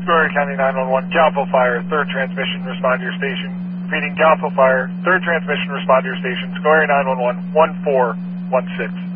Schoharie County 911, Galpo Fire, 3rd Transmission, respond to your station. Repeating, Galpo Fire, 3rd Transmission, respond to your station. Schoharie 911, 1416.